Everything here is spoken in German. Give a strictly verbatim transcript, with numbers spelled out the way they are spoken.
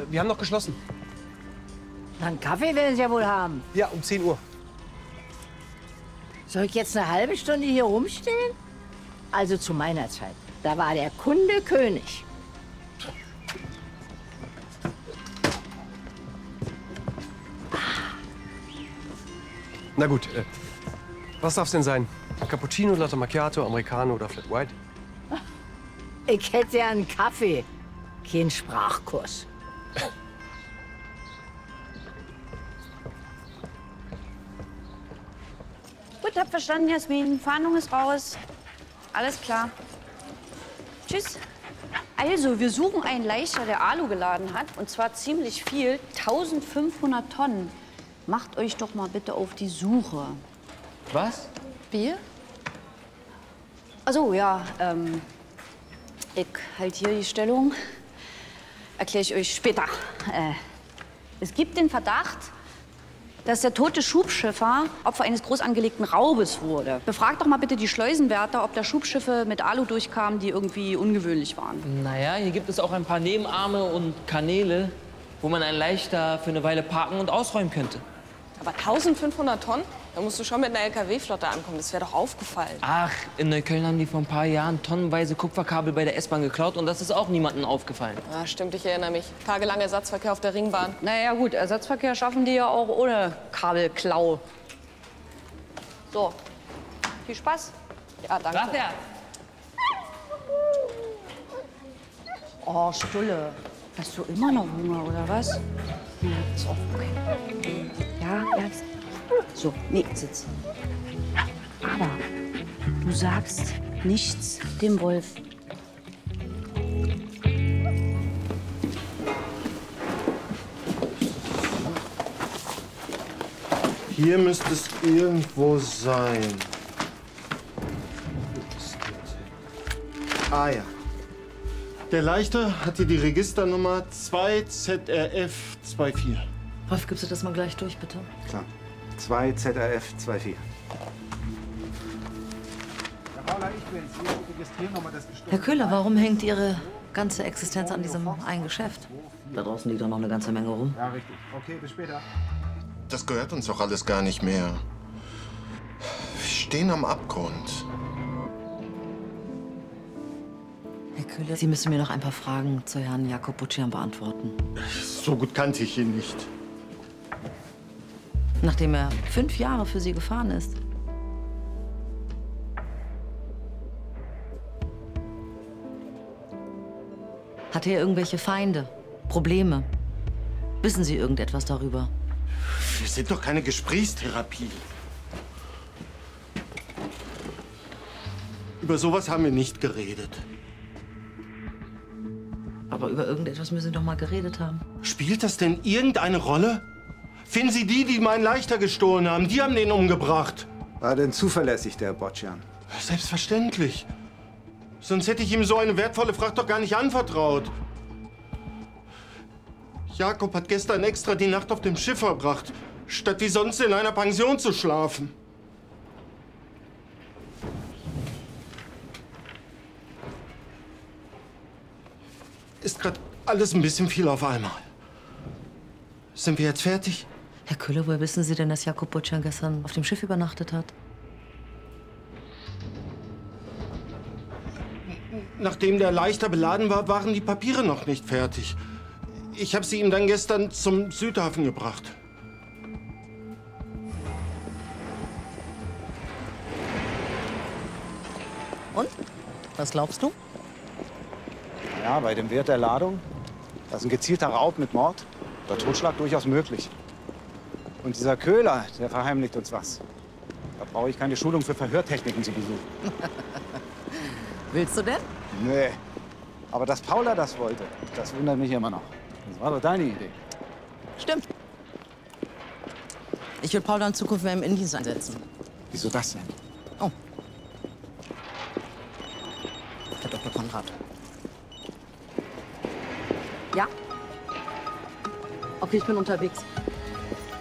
wir haben noch geschlossen. Na, einen Kaffee werden Sie ja wohl haben. Ja, um zehn Uhr. Soll ich jetzt eine halbe Stunde hier rumstehen? Also zu meiner Zeit. Da war der Kunde König. Na gut, äh, was darf's denn sein? Cappuccino, Latte Macchiato, Americano oder Flat White? Ich hätte ja einen Kaffee, keinen Sprachkurs. Gut, hab verstanden, Jasmin. Fahndung ist raus. Alles klar. Tschüss. Also, wir suchen einen Leichter, der Alu geladen hat. Und zwar ziemlich viel. eintausendfünfhundert Tonnen. Macht euch doch mal bitte auf die Suche. Was? Bier? Also ja, ähm, ich halte hier die Stellung. Erkläre ich euch später. Äh, es gibt den Verdacht, dass der tote Schubschiffer Opfer eines groß angelegten Raubes wurde. Befragt doch mal bitte die Schleusenwärter, ob da Schubschiffe mit Alu durchkamen, die irgendwie ungewöhnlich waren. Naja, hier gibt es auch ein paar Nebenarme und Kanäle, wo man einen Leichter für eine Weile parken und ausräumen könnte. Aber eintausendfünfhundert Tonnen? Da musst du schon mit einer L K W-Flotte ankommen. Das wäre doch aufgefallen. Ach, in Neukölln haben die vor ein paar Jahren tonnenweise Kupferkabel bei der S-Bahn geklaut und das ist auch niemandem aufgefallen. Ja, stimmt, ich erinnere mich. Tagelang Ersatzverkehr auf der Ringbahn. Naja gut, Ersatzverkehr schaffen die ja auch ohne Kabelklau. So, viel Spaß. Ja, danke. Gracias. Oh, Stulle. Hast du immer noch Hunger, oder was? Ja, so, okay. Ja, jetzt. So, nee, sitz. Aber du sagst nichts dem Wolf. Hier müsste es irgendwo sein. Ah ja. Der Leichter hat hier die Registernummer zwei Z R F vierundzwanzig. Wolf, gibst du das mal gleich durch, bitte? Klar. zwei Z R F vierundzwanzig. Herr Köhler, warum hängt Ihre ganze Existenz an diesem einen Geschäft? Da draußen liegt doch noch eine ganze Menge rum. Ja, richtig. Okay, bis später. Das gehört uns doch alles gar nicht mehr. Wir stehen am Abgrund. Herr Köhler, Sie müssen mir noch ein paar Fragen zu Herrn Jakob Butchian beantworten. So gut kannte ich ihn nicht. Nachdem er fünf Jahre für Sie gefahren ist. Hat er irgendwelche Feinde? Probleme? Wissen Sie irgendetwas darüber? Wir sind doch keine Gesprächstherapie. Über sowas haben wir nicht geredet. Aber über irgendetwas müssen Sie doch mal geredet haben. Spielt das denn irgendeine Rolle? Finden Sie die, die meinen Leichter gestohlen haben, die haben den umgebracht. War denn zuverlässig, der Botschan? Selbstverständlich. Sonst hätte ich ihm so eine wertvolle Fracht doch gar nicht anvertraut. Jakob hat gestern extra die Nacht auf dem Schiff verbracht, statt wie sonst in einer Pension zu schlafen. Ist gerade alles ein bisschen viel auf einmal. Sind wir jetzt fertig? Herr Köhler, woher wissen Sie denn, dass Jakob Butchian gestern auf dem Schiff übernachtet hat? Nachdem der Leichter beladen war, waren die Papiere noch nicht fertig. Ich habe sie ihm dann gestern zum Südhafen gebracht. Und? Was glaubst du? Ja, bei dem Wert der Ladung, das ist ein gezielter Raub mit Mord, der Totschlag durchaus möglich. Und dieser Köhler, der verheimlicht uns was. Da brauche ich keine Schulung für Verhörtechniken zu besuchen. Willst du denn? Nee. Aber dass Paula das wollte, das wundert mich immer noch. Das war doch deine Idee. Stimmt. Ich will Paula in Zukunft mehr im Indienst einsetzen. Wieso das denn? Oh. Herr Doktor Konrad. Ja? Okay, ich bin unterwegs.